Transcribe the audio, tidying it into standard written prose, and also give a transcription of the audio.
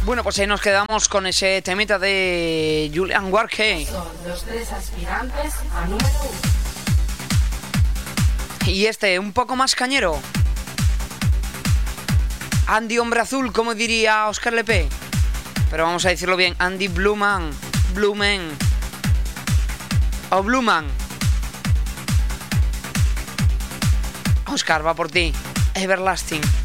Bueno, pues ahí nos quedamos con ese temita de Julian Warke. Son los 3 aspirantes a número 1. Y este, un poco más cañero. Andy Hombre Azul, como diría Oscar Lepe. Pero vamos a decirlo bien, Andy Bluman. O Bluman. Oscar, va por ti. Everlasting.